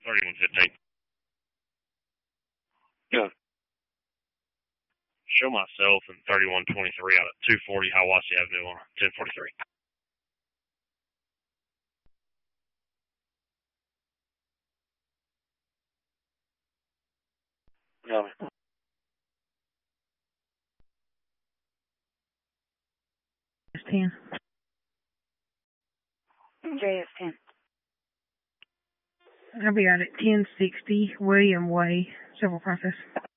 3115. Yeah. Show myself in 3123 out at 240 Hiawassee Avenue on 1043. Got me. JS10. JS10. I'll be out at 1060 William Way, Civil Process.